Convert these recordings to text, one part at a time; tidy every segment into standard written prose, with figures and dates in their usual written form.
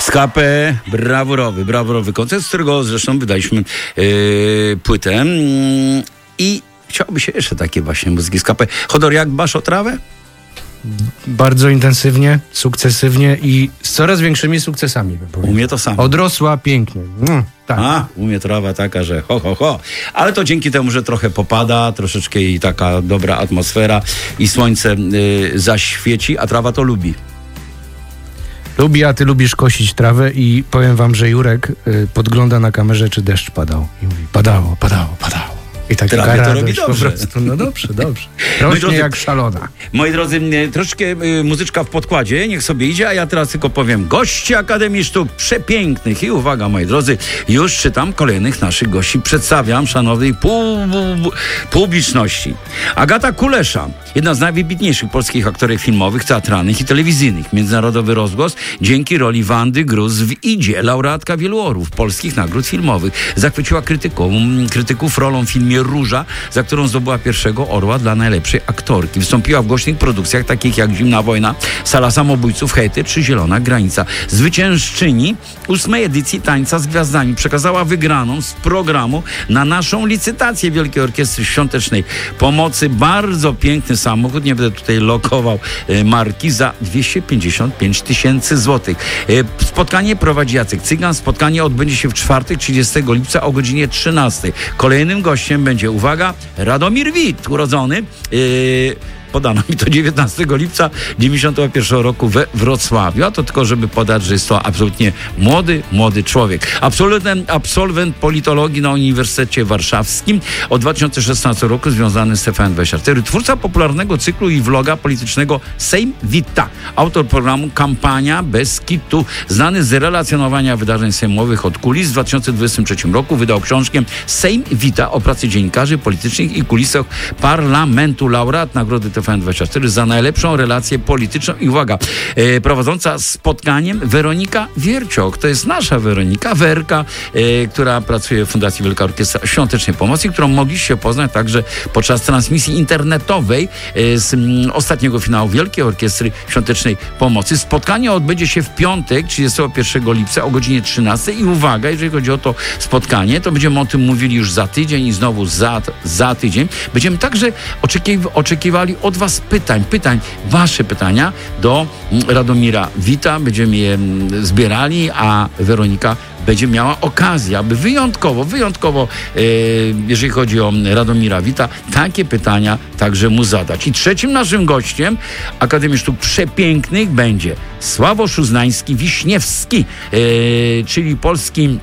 Skapę, brawurowy koncert, z którego zresztą wydaliśmy płytę. I chciałoby się jeszcze takie właśnie muzyki Skapę. Chodor, jak dbasz o trawę? Bardzo intensywnie, sukcesywnie i z coraz większymi sukcesami. Umie to samo. Odrosła pięknie. Tak. Umie trawa taka, że ho. Ale to dzięki temu, że trochę popada, troszeczkę i taka dobra atmosfera i słońce zaświeci, a trawa to lubi. Lubi, a ty lubisz kosić trawę i powiem wam, że Jurek podgląda na kamerze, czy deszcz padał. I mówi, padało. I tak Trawie to robi dobrze. Po prostu. No dobrze. Rośnie jak szalona. Moi drodzy, troszeczkę muzyczka w podkładzie, niech sobie idzie, a ja teraz tylko powiem, goście Akademii Sztuk Przepięknych. I uwaga, moi drodzy, już czytam kolejnych naszych gości. Przedstawiam szanownej publiczności. Agata Kulesza, jedna z najwybitniejszych polskich aktorek filmowych, teatralnych i telewizyjnych. Międzynarodowy rozgłos dzięki roli Wandy Gruz w Idzie, laureatka wielu orłów polskich nagród filmowych. Zachwyciła krytyków rolą w filmie Róża, za którą zdobyła pierwszego orła dla najlepszej aktorki. Wystąpiła w głośnych produkcjach takich jak Zimna wojna, Sala samobójców, Hejty czy Zielona granica. Zwyciężczyni 8. edycji Tańca z Gwiazdami przekazała wygraną z programu na naszą licytację Wielkiej Orkiestry Świątecznej Pomocy. Bardzo piękny samochód, nie będę tutaj lokował marki, za 255 000 złotych. Spotkanie prowadzi Jacek Cygan. Spotkanie odbędzie się w czwartek, 30 lipca o godzinie 13. Kolejnym gościem będzie, uwaga, Radomir Wit, urodzony, podano mi to 19 lipca 91 roku we Wrocławiu. A to tylko, żeby podać, że jest to absolutnie młody człowiek. Absolwent politologii na Uniwersytecie Warszawskim. Od 2016 roku związany z TVN24. Twórca popularnego cyklu i vloga politycznego Sejm Wita. Autor programu Kampania bez kitu. Znany z relacjonowania wydarzeń sejmowych od kulis. W 2023 roku wydał książkę Sejm Wita o pracy dziennikarzy politycznych i kulisach parlamentu. Laureat Nagrody TVN24 za najlepszą relację polityczną. I uwaga, prowadząca spotkaniem Weronika Wierciok. To jest nasza Weronika, Werka, która pracuje w Fundacji Wielka Orkiestra Świątecznej Pomocy, którą mogliście poznać także podczas transmisji internetowej z ostatniego finału Wielkiej Orkiestry Świątecznej Pomocy. Spotkanie odbędzie się w piątek, 31 lipca o godzinie 13. I uwaga, jeżeli chodzi o to spotkanie, to będziemy o tym mówili już za tydzień i znowu za tydzień. Będziemy także oczekiwali od was pytań, wasze pytania do Radomira Wita. Będziemy je zbierali, a Weronika będzie miała okazję, aby wyjątkowo, jeżeli chodzi o Radomira Wita, takie pytania także mu zadać. I trzecim naszym gościem Akademii Sztuk Przepięknych będzie Sławosz Uznański-Wiśniewski, czyli polski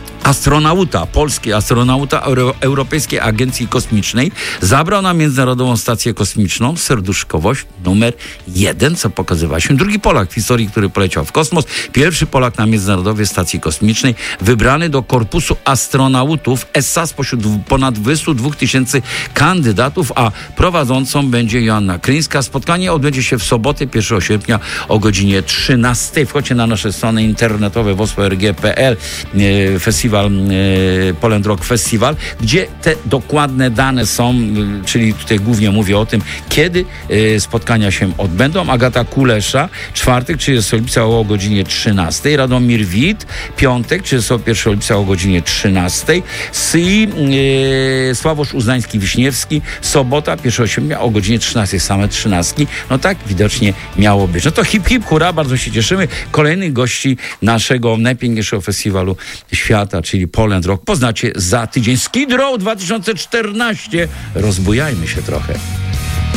astronauta Europejskiej Agencji Kosmicznej. Zabrał na Międzynarodową Stację Kosmiczną serduszkowość numer 1, co pokazywa się. Drugi Polak w historii, który poleciał w kosmos. Pierwszy Polak na Międzynarodowej Stacji Kosmicznej. Wybrany do Korpusu Astronautów ESA spośród ponad 22 000 kandydatów, a prowadzącą będzie Joanna Kryńska. Spotkanie odbędzie się w sobotę, 1 sierpnia o godzinie 13. Wchodźcie na nasze strony internetowe wospo.rg.pl, festiwal Poland Rock Festival, gdzie te dokładne dane są, czyli tutaj głównie mówię o tym, kiedy spotkania się odbędą. Agata Kulesza, czwartek, 30 lipca o godzinie 13. Radomir Wit, piątek, 31 lipca o godzinie 13. I Sławosz Uznański-Wiśniewski, sobota, 1 sierpnia o godzinie 13. Same 13. No tak widocznie miało być. No to hip, hurra, bardzo się cieszymy. Kolejnych gości naszego najpiękniejszego festiwalu świata, czyli Poland Rock, poznacie za tydzień. Skid Row 2014. Rozbujajmy się trochę.